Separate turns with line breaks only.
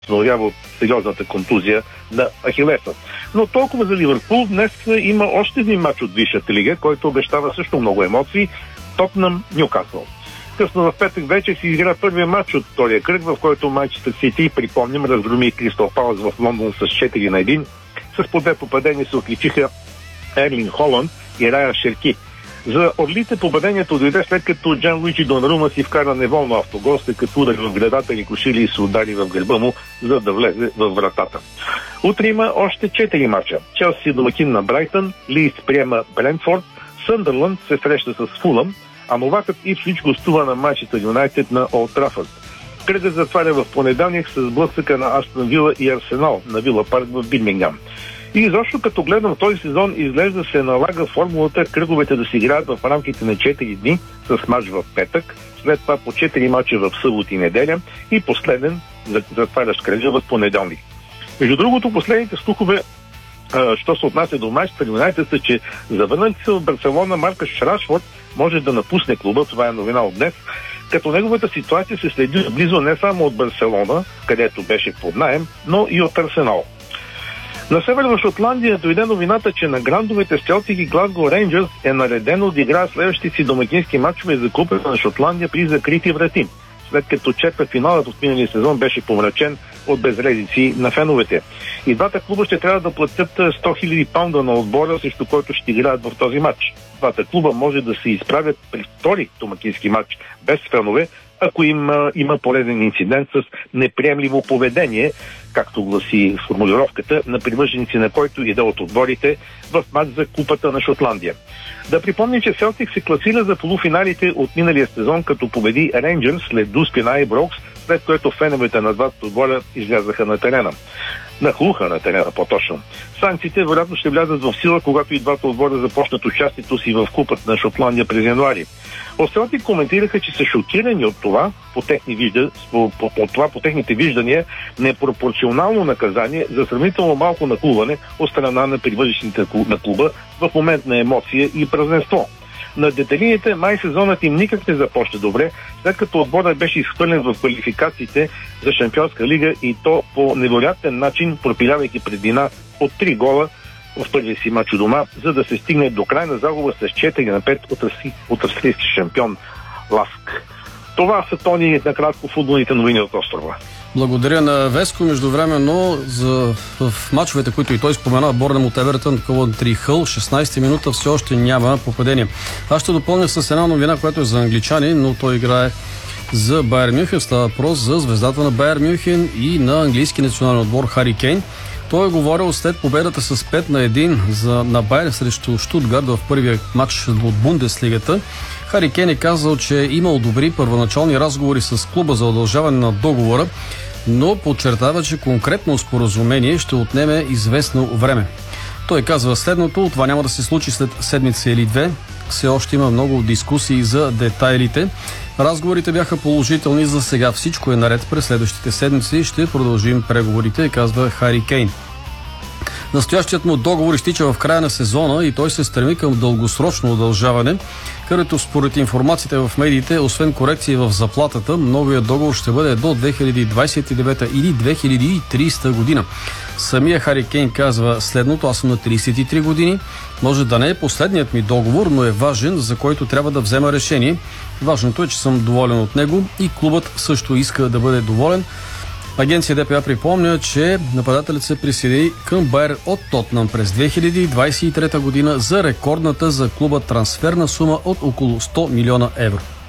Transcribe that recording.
възстановява от сериозната контузия на Ахилеса. Но толкова за Ливърпул. Днес има още един мач от Висшата лига, който обещава също много емоции. Тотнъм Нюкасъл. Късно в петък вече се изигра първия мач от втория кръг, в който Манчестър Сити, припомним, разгроми Кристал Палас в Лондон с 4-1. С по две попадения се отличиха Ерлинг Холанд и Рая Шерки. За орлите попадението дойде след като Джан Луиджи Донарума си вкара неволно автогол, след като удари в гредата и кошили и се удари в гърба му, за да влезе в вратата. Утре има още 4 мача. Челси домакин на Брайтън, Лийдс приема Брентфорд, Съндърланд се среща с Фулъм, а новакът Ипсвич гостува на Манчестър Юнайтед на Олд Трафърд. Кръгът затваря в понеделник с блъсъка на Астън Вила и Арсенал на Вила Парк в Бирмингам. И изобщо като гледам този сезон, изглежда се налага формулата кръговете да се играят в рамките на 4 дни с мач в петък, след това по 4 мача в събота и неделя и последен затварящ кръга в понеделник. Между другото, последните слухове, що се отнася до Манчестър Юнайтед, са, че завърнали се от Барселона Маркъс Рашфорд може да напусне клуба, това е новина от днес, като неговата ситуация се следи близо не само от Барселона, където беше под наем, но и от Арсенал. На Северна Шотландия дойде новината, че на грандовете с Челси и Глазго Рейнджърс е наредено да играе следващите си домакински матчове за Купата на Шотландия при закрити врати, след като четвъртфиналът от миналия сезон беше помрачен от безредици на феновете. И двата клуба ще трябва да платят 100 000 паунда на отбора, срещу който ще играят в този матч. Двата клуба може да се изправят при втори домакински матч без фенове, ако има полезен инцидент с неприемливо поведение, както гласи формулировката, на привърженици на който иде от отборите в матч за Купата на Шотландия. Да припомним, че Селтик се класира за полуфиналите от миналия сезон, като победи Рейнджърс след дуспи на Айброкс, след което феновете на двата отбора излязаха на терена. Нахлуха на терена, по-точно. Санкциите вероятно ще влязат в сила, когато и двата отбора започнат участието си в Купата на Шотландия през януари. Осталите коментираха, че са шокирани от това, по техните виждания, непропорционално наказание за сравнително малко нахлуване от страна на привържениците на клуба в момент на емоция и празненство. На детелините май сезонът им никак не започна добре, след като отборът беше изхвърлен в квалификациите за Шампионска лига и то по невероятен начин, пропилявайки преднина от 3 гола в първия си мач у дома, за да се стигне до край на загуба с 4-5 от австрийски шампион Ласк. Това са, Тони, накратко футболните новини от острова.
Благодаря на Веско. Междувременно в мачовете, които и той спомена, Борнемут Евертън, Ковентри Хъл, 16-та минута все още няма попадение. Аз ще допълня с една новина, която е за англичани, но той играе за Байер Мюнхен. Става въпрос за звездата на Байер Мюнхен и на английски национален отбор Хари Кейн. Той е говорил след победата с 5-1 на Байер срещу Штутгарт в първия матч от Бундеслигата. Хари Кейн е казал, че е имал добри първоначални разговори с клуба за удължаване на договора, но подчертава, че конкретно споразумение ще отнеме известно време. Той казва следното: това няма да се случи след седмица или две. Все още има много дискусии за детайлите. Разговорите бяха положителни, за сега всичко е наред. През следващите седмици ще продължим преговорите, казва Хари Кейн. Настоящият му договор изтича в края на сезона и той се стреми към дългосрочно удължаване, където според информацията в медиите, освен корекции в заплатата, новия договор ще бъде до 2029 или 2030 година. Самия Хари Кейн казва следното: аз съм на 33 години, може да не е последният ми договор, но е важен, за който трябва да взема решение. Важното е, че съм доволен от него и клубът също иска да бъде доволен. Агенция ДПА припомня, че нападателят се присъедини към Байер от Тотнъм през 2023 година за рекордната за клуба трансферна сума от около 100 милиона евро.